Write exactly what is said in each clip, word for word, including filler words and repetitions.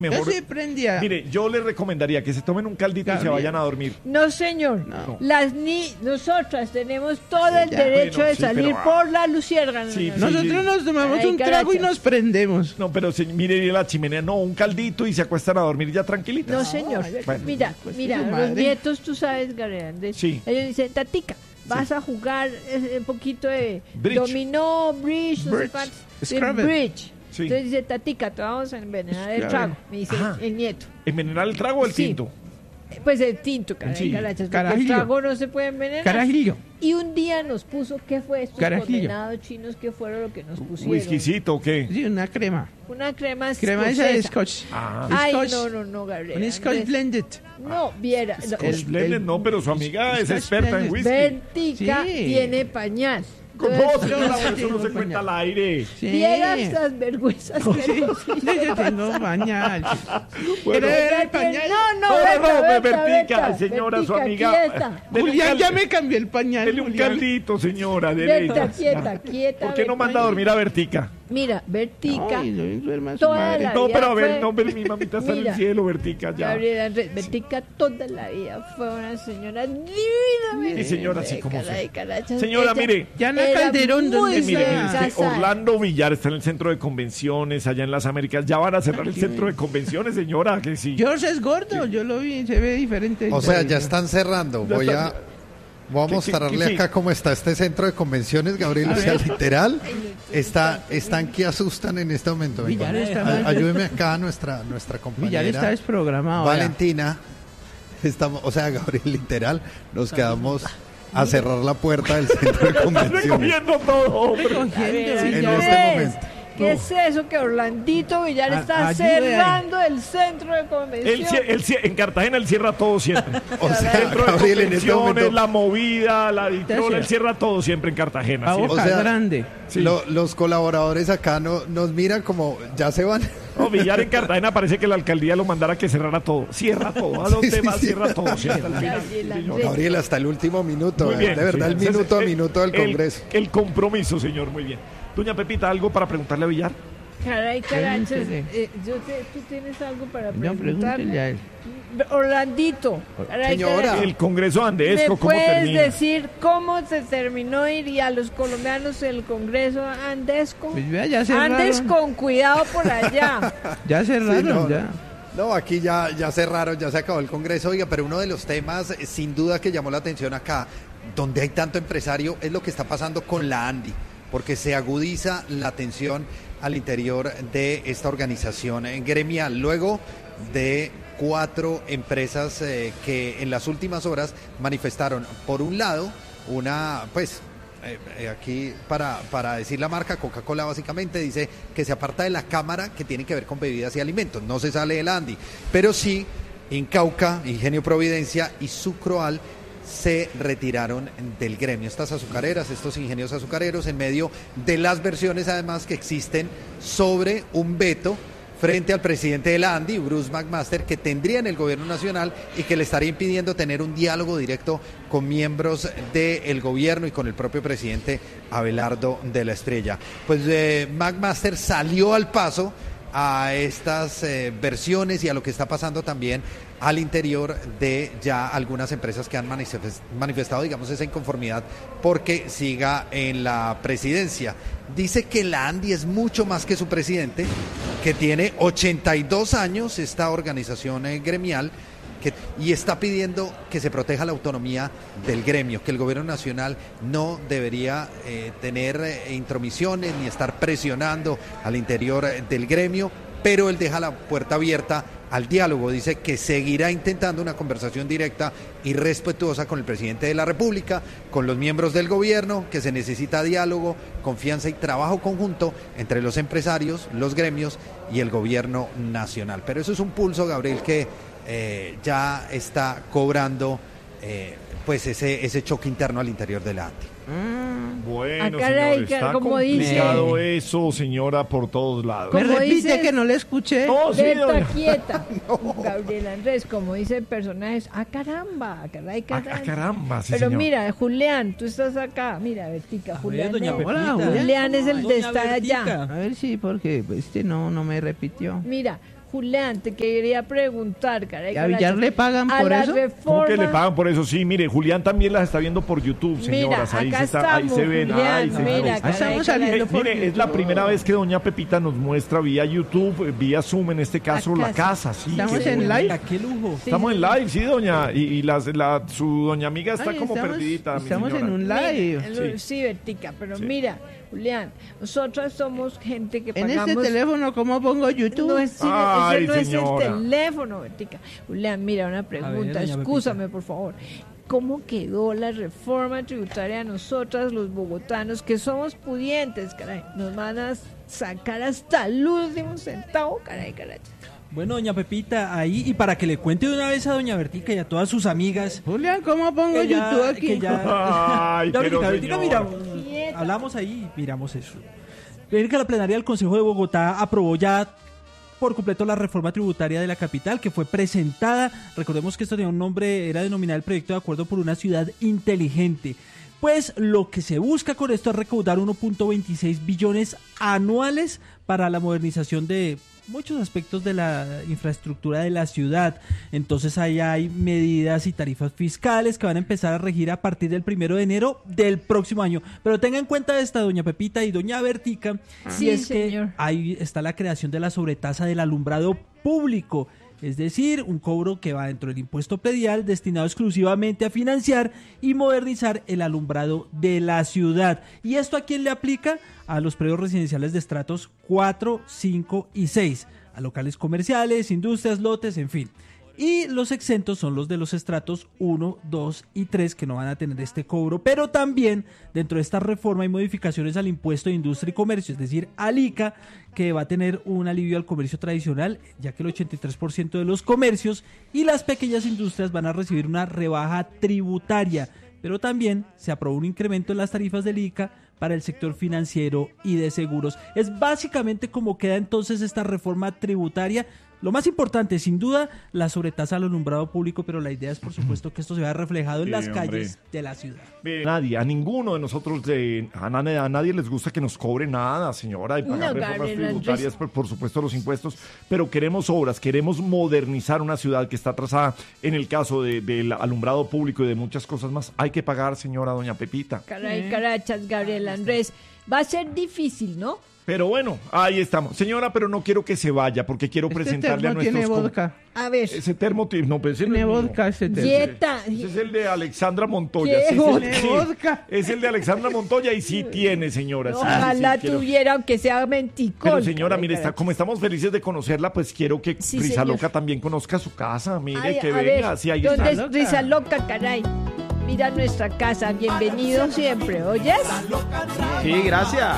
Mejor, yo sí prendía. Mire, yo les recomendaría que se tomen un caldito Gabriel. y se vayan a dormir. No, señor. No. Las ni nosotras tenemos todo el ya. derecho Bueno, de sí, salir pero, ah, por la luciérnaga. sí, no, no, no. Nosotros nos tomamos Ay, un trago y carachas. nos prendemos. No, pero se, mire la chimenea, no, un caldito y se acuestan a dormir ya tranquilitas. No, señor. Bueno, mira, pues, mira, su los madre. nietos, tú sabes, Gabriel Andrés, Sí. ellos dicen, tatica, vas a jugar eh, un poquito de Bridge. dominó, bridge, no sé Bridge. cuánto. Scrabble. Bridge. Sí. Entonces dice, tatica, te vamos a envenenar el Scrabble. trago, me dice Ajá. el nieto. ¿Envenenar el trago o el Sí. tinto? Pues el tinto, caray, Sí. carachas, porque el Carajillo. trago no se puede envenenar. Carajillo. Y un día nos puso, ¿qué fue estos Carajillo. condenados chinos? ¿Qué fueron lo que nos pusieron? ¿Whiskycito o qué? Sí, una crema. Una crema Crema esa de escocesa. scotch. Ah. Ay, Scotch. no, no, no, Gabriel. Un scotch Andrés. blended. No, viera. no. Scotch El- Blended, el- no, pero su amiga es Scotch experta en Blended. whisky. Bertica Sí. tiene pañal. No, Entonces, señora, sí, eso no tengo se cuenta pañal. al aire. Sí. viera estas vergüenzas que nos Sí, yo tengo pañal. Bueno. ¿Quiere ver el Ella tiene- pañal? No, no, No, Berta, no, Berta, Bertica, Berta, señora, su Bertica, amiga. quieta. Dele un Julián cal- ya me cambió el pañal. Dele un Julián. caldito, señora. dele. Berta, quieta, quieta. ¿Por qué no Berta. manda a dormir a Bertica? Mira, Bertica. Ay, no duerma su Toda madre. la No, vida pero a ver, fue- no, pero mi mamita está en Mira, el cielo, Bertica, ya. Gabriela Andrés, Bertica toda la vida fue una señora divina. Sí, señora, sí, como Caray, sea. carachas. Señora, Ella mire. Llana era Calderón, muy ¿dónde Eh, mire, bien mire, este casada. Orlando Villar está en el centro de convenciones, allá en las Américas. Ya van a cerrar el Aquí centro ven. de convenciones, señora, que sí. George es gordo, yo lo vi, se ve diferente. O sea, ya están cerrando. Ya Voy están- a, voy a ¿Qué- mostrarle qué- qué- acá cómo está este centro de convenciones, Gabriel. O sea, literal, está, están que asustan en este momento. Venga, Villar está ay- mal. Ayúdeme acá, nuestra, nuestra Villar está compañera desprogramado. vea. Valentina. Estamos, o sea, Gabriel, literal, nos quedamos a cerrar la puerta del centro de Estás convenciones. recogiendo todo, hombre. Recogiendo, ¿Qué En Villar. este es? momento. ¿Qué es eso que Orlandito Villar A- está ayude ahí. cerrando el centro de Él, convención? cie- él cie- en Cartagena él cierra todo siempre. O sea, Centro de Gabriel, en este convenciones, momento, la movida, la edición, cierra. él cierra todo siempre en Cartagena. A sí. boca O sea, grande. Sí. lo- los colaboradores acá no, nos miran como, ya se van. No, Villar en Cartagena parece que la alcaldía lo mandara que cerrara todo. Cierra todo. A los Sí, sí, temas sí. cierra todo. sí, hasta el final. Gabriel Sí, señor. Andrés. Gabriel, hasta el último minuto, Muy eh, bien. de verdad, sí. el minuto a El- minuto del el- Congreso. El, compromiso, señor. Muy bien. Doña Pepita, ¿algo para preguntarle a Villar? Caray, carachas, Pregúntele. eh, yo te- tú tienes algo para No, preguntar. pregúntele a él. Orlandito, caray, Señora. carachas, El Congreso Andesco, ¿me ¿cómo puedes termina? decir cómo se terminó ir y a los colombianos el Congreso Andesco? Pues vea, ya cerraron. Andes con cuidado por allá. Ya cerraron, Sí, no, ya. No, aquí ya, ya cerraron, ya se acabó el Congreso, oiga, pero uno de los temas eh, sin duda que llamó la atención acá, donde hay tanto empresario, es lo que está pasando con la ANDI, porque se agudiza la tensión al interior de esta organización eh, gremial, luego de cuatro empresas eh, que en las últimas horas manifestaron, por un lado, una, pues, eh, eh, aquí para, para decir la marca, Coca-Cola básicamente dice que se aparta de la Cámara que tiene que ver con bebidas y alimentos, no se sale del ANDI, pero sí Incauca, Ingenio Providencia y Sucroal se retiraron del gremio. Estas azucareras, estos ingenios azucareros, en medio de las versiones además que existen sobre un veto frente al presidente de la ANDI, Bruce McMaster, que tendría en el gobierno nacional y que le estaría impidiendo tener un diálogo directo con miembros del gobierno y con el propio presidente Abelardo de la Estrella. Pues eh, McMaster salió al paso a estas eh, versiones y a lo que está pasando también al interior de ya algunas empresas que han manifestado, digamos, esa inconformidad porque siga en la presidencia. Dice que la ANDI es mucho más que su presidente, que tiene ochenta y dos años esta organización eh, gremial, que, y está pidiendo que se proteja la autonomía del gremio, que el gobierno nacional no debería eh, tener eh, intromisiones ni estar presionando al interior eh, del gremio, pero él deja la puerta abierta al diálogo. Dice que seguirá intentando una conversación directa y respetuosa con el presidente de la República, con los miembros del gobierno, que se necesita diálogo, confianza y trabajo conjunto entre los empresarios, los gremios y el gobierno nacional. Pero eso es un pulso, Gabriel, que eh, ya está cobrando eh, pues ese, ese choque interno al interior de la ANDI. Bueno, Ah, caray, señor, está como dice- complicado eso, señora, por todos lados. ¿Me ¿Cómo repite dices? que no le escuché? No, sí, Berta doña- quieta. Gabriel Andrés, como dice el personaje, ah caramba, caray, Ah, caray. ah, caramba, sí, Pero señor. mira, Julián, tú estás acá. Mira, Bertica, Julián. doña no. Pepita. Hola, Julián. Julián es el de Doña estar allá. Bertica. A ver si, porque este no, no me repitió. Mira, Julián, te quería preguntar, caray. ¿Y a Villar le pagan a por la eso? Reforma, ¿Cómo que le pagan por eso? Sí, mire, Julián también las está viendo por YouTube, señoras. Mira, ahí, acá se está, ahí estamos, se ven. Julián, Ay, señores. mira, Ahí caray, estamos caray. saliendo Eh, por mire, es la primera vez que doña Pepita nos muestra vía YouTube, eh, vía Zoom, en este caso, La la casa. casa. Sí, Estamos qué en bueno. live. ¡Qué lujo! Sí, Estamos sí, en live, sí, doña. Y, y las- la, su doña amiga está Ay, como estamos- perdidita, mi Estamos en señora. un Mira, live. el- Sí. sí, Bertica, pero Sí. mira, Julián, nosotros somos gente que En pagamos... este teléfono, ¿cómo pongo YouTube? No es, sí, Ay, ese no señora. es el teléfono, Bertica. Julián, mira, una pregunta, doña excúsame, por favor. ¿Cómo quedó la reforma tributaria a nosotras, los bogotanos, que somos pudientes, caray? Nos van a sacar hasta el último centavo, caray, caray. Bueno, doña Pepita, ahí, y para que le cuente de una vez a doña Bertica y a todas sus amigas... Julián, ¿cómo pongo que ya- YouTube aquí? que ya- Ay, Ya, pero, Bertica, Bertica, señora. mira, Quieta. hablamos ahí, miramos eso. Ven que la plenaria del Consejo de Bogotá aprobó ya por completo la reforma tributaria de la capital, que fue presentada. Recordemos que esto tenía un nombre, era denominado el proyecto de acuerdo por una ciudad inteligente. Pues lo que se busca con esto es recaudar uno punto veintiséis billones anuales para la modernización de muchos aspectos de la infraestructura de la ciudad. Entonces ahí hay medidas y tarifas fiscales que van a empezar a regir a partir del primero de enero del próximo año. Pero tenga en cuenta esta, doña Pepita y doña Bertica, Sí, y es señor. que ahí está la creación de la sobretasa del alumbrado público. Es decir, un cobro que va dentro del impuesto predial destinado exclusivamente a financiar y modernizar el alumbrado de la ciudad. ¿Y esto a quién le aplica? A los predios residenciales de estratos cuatro, cinco y seis, a locales comerciales, industrias, lotes, en fin. Y los exentos son los de los estratos uno, dos y tres, que no van a tener este cobro. Pero también dentro de esta reforma hay modificaciones al impuesto de industria y comercio, es decir, al I C A, que va a tener un alivio al comercio tradicional, ya que el ochenta y tres por ciento de los comercios y las pequeñas industrias van a recibir una rebaja tributaria. Pero también se aprobó un incremento en las tarifas del I C A para el sector financiero y de seguros. Es básicamente como queda entonces esta reforma tributaria. Lo más importante, sin duda, la sobretasa al alumbrado público, pero la idea es, por supuesto, que esto se vea reflejado en Sí, las hombre. calles de la ciudad. Eh, Nadie, a ninguno de nosotros, de, a, nadie, a nadie les gusta que nos cobre nada, señora, y pagar No, reformas Gabriel tributarias, Andrés. por, por supuesto los impuestos, pero queremos obras, queremos modernizar una ciudad que está atrasada. En el caso de- del alumbrado público y de muchas cosas más, hay que pagar, señora doña Pepita. Caray, carachas, Gabriel Andrés. Va a ser difícil, ¿no? Pero bueno, ahí estamos. Señora, pero no quiero que se vaya, porque quiero Este presentarle a termo nuestros... tiene com- vodka. A ver. Ese termo, ti- no, pero ese no Tiene es mío. vodka este termo. Dieta. Ese es el de Alexandra Montoya. ¿Qué sí, sí, vodka? sí. vodka? Es el de Alexandra Montoya y sí tiene, señora. sí, sí, Ojalá sí, quiero- tuviera, aunque sea menticol. Pero señora, caray, mire, está, carachas. como estamos felices de conocerla, pues quiero que Sí, Risa señor. Loca también conozca su casa. Mire, Ay, que a venga, ver, sí, ahí ¿dónde está. es Loca. Risa Loca, caray? Mira nuestra casa, bienvenido siempre, ¿oyes? Sí, gracias.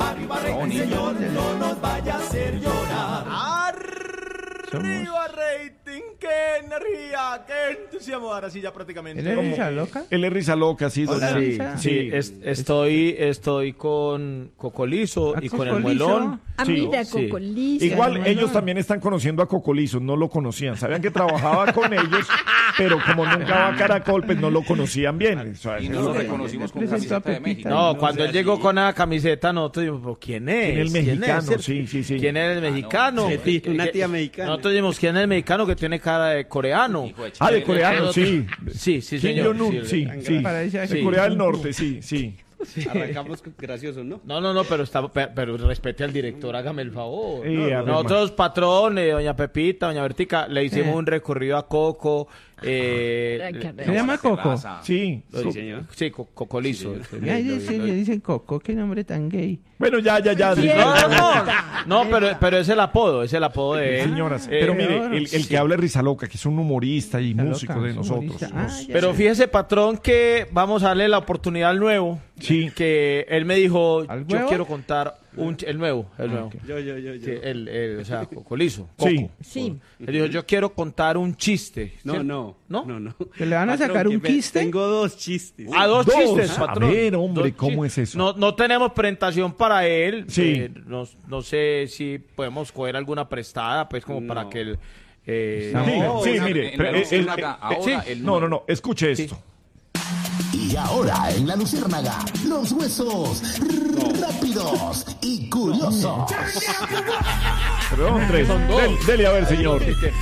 Arriba rating, qué energía, qué entusiasmo. Ahora sí ya prácticamente. ¿Él es como- Risa Loca? Él es Risa Loca, sí, Hola, doña. Risa. Sí, sí, es- estoy, estoy con Cocolizo ¿A y con el Cocolizo? muelón. Ah, Sí, mira, sí. Cocolizo. Igual bueno. ellos también están conociendo a Cocolizo, no lo conocían. Sabían que trabajaba con ellos, pero como nunca va a Caracol, pues no lo conocían bien. O sea, Y eso- no lo reconocimos con Presentó a camiseta de Pepita. México. No, No, cuando o él sea, llegó sí. con la camiseta, nosotros dijimos, "¿Pero ¿quién es? ¿Quién es el mexicano? ¿Quién es? Sí, sí, sí. ¿Quién es el mexicano? Sí, una tía mexicana. Nosotros dijimos, ¿quién es el mexicano que tiene cara de coreano? Hijo de Ah, de Chile. coreano, sí. Sí, sí, Kim señor. Jong-un, sí, sí. Parece De así. Corea del Norte, sí, sí. Arrancamos graciosos, ¿no? No, no, no, pero está, pe- pero respete al director, hágame el favor. Sí, No, a ver, Nosotros, patrón, eh, doña Pepita, doña Bertica, le hicimos Eh. un recorrido a Coco. Eh, Ay, le- caramba. ¿Se llama Coco? Terraza. Sí. lo- señor. Sí, Co- Cocolizo. Y ahí dicen, le dicen Coco, qué nombre tan gay. Bueno, ya, ya, ya. Sí, No, no, no, Esta. no, pero, pero es el apodo, es el apodo de él. Señoras, Eh, pero mire, peor. el, el que habla es Risa Loca, que es un humorista y Risa músico Loca, de es nosotros. humorista. Nos- Ah, ya Pero sé. fíjese, patrón, que vamos a darle la oportunidad al nuevo. Sí. Que él me dijo, ¿Al yo nuevo? quiero contar un ch- el nuevo, el nuevo. Yo, yo, yo, yo. Sí, el, el, o sea, Cocolizo. Coco. Sí. Sí. Él dijo, yo quiero contar un chiste. No, ¿Cierto? no, ¿No? no, no. ¿Que le van a sacar un que quiste? Tengo dos chistes. A dos, Dos. chistes, A patrón. ver, hombre, Dos ¿cómo chistes. es eso? No, no tenemos presentación para él. Sí. Eh, no, no sé si podemos coger alguna prestada, pues, como para No. que él... eh, No, Sí, No, sí, en la- mire. en la pero, versión el- acá, el- ahora sí. el No, no, nuevo. no, escuche Sí. esto. Y Y ahora en La Luciérnaga, los huesos rápidos y curiosos. Perdón, tres. Del- Dele a ver, señor.